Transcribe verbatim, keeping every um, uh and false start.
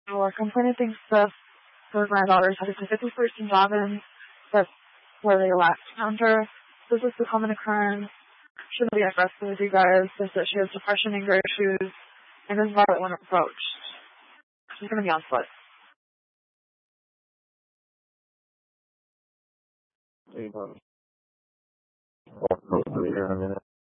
Our complainant thinks that her granddaughter's had a fifty-first in Dobbins, that's where they last found her. This is the common occurrence. Shouldn't be aggressive with you guys. Says that she has depression, anger issues, and is violent when approached. She's going to be on foot. I'll here in a minute.